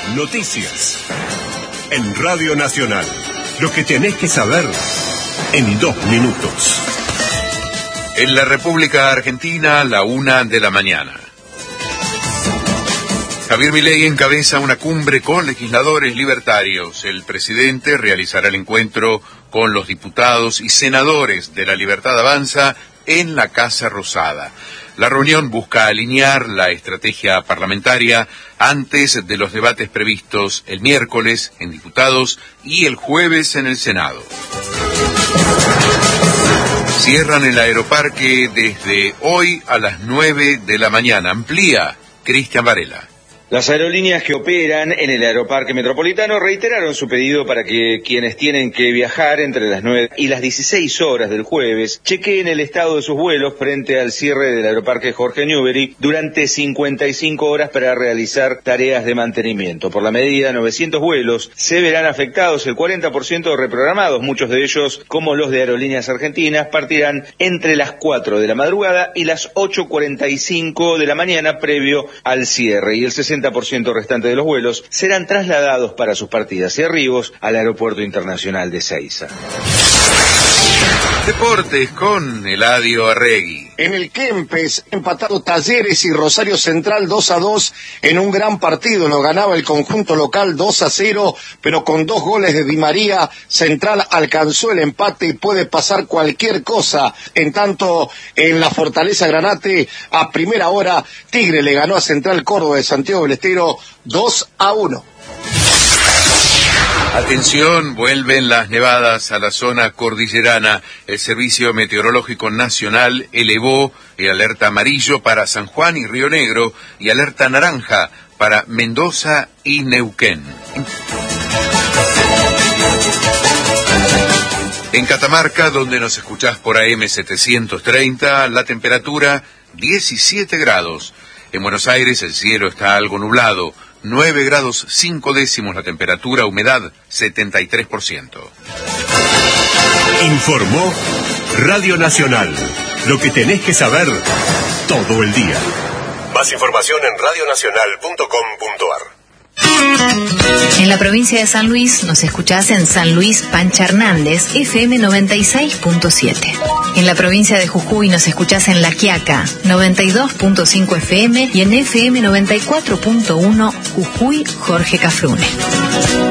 Noticias. En Radio Nacional. Lo que tenés que saber en 2 minutos. En la República Argentina, la 1 de la mañana. Javier Milei encabeza una cumbre con legisladores libertarios. El presidente realizará el encuentro con los diputados y senadores de La Libertad Avanza en la Casa Rosada. La reunión busca alinear la estrategia parlamentaria antes de los debates previstos el miércoles en diputados y el jueves en el Senado. Cierran el aeroparque desde hoy a las 9 de la mañana. Amplía Cristian Varela. Las aerolíneas que operan en el Aeroparque Metropolitano reiteraron su pedido para que quienes tienen que viajar entre las 9 y las 16 horas del jueves chequeen el estado de sus vuelos frente al cierre del Aeroparque Jorge Newbery durante 55 horas para realizar tareas de mantenimiento. Por la medida, 900 vuelos se verán afectados, el 40% reprogramados, muchos de ellos, como los de Aerolíneas Argentinas, partirán entre las 4 de la madrugada y las 8:45 de la mañana previo al cierre, y el 60% restante de los vuelos serán trasladados para sus partidas y arribos al Aeropuerto Internacional de Ezeiza. Deportes con Eladio Arregui. En el Kempes, empatado Talleres y Rosario Central 2-2 en un gran partido. Lo ganaba el conjunto local 2-0, pero con 2 goles de Di María, Central alcanzó el empate y puede pasar cualquier cosa. En tanto, en la Fortaleza Granate, a primera hora, Tigre le ganó a Central Córdoba de Santiago del Estero 2-1. Atención, vuelven las nevadas a la zona cordillerana. El Servicio Meteorológico Nacional elevó el alerta amarillo para San Juan y Río Negro y alerta naranja para Mendoza y Neuquén. En Catamarca, donde nos escuchás por AM 730, la temperatura 17 grados. En Buenos Aires el cielo está algo nublado. 9 grados 5 décimos la temperatura, humedad 73%. Informó Radio Nacional. Lo que tenés que saber todo el día. Más información en radionacional.com.ar. En la provincia de San Luis nos escuchás en San Luis Pancha Hernández, FM 96.7. En la provincia de Jujuy nos escuchás en La Quiaca, 92.5 FM y en FM 94.1 Jujuy Jorge Cafrune.